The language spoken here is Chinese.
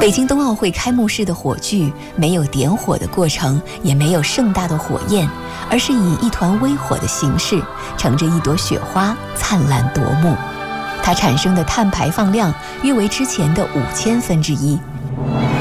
北京冬奥会开幕式的火炬没有点火的过程，也没有盛大的火焰，而是以一团微火的形式，乘着一朵雪花灿烂夺目。它产生的碳排放量约为之前的5000分之一。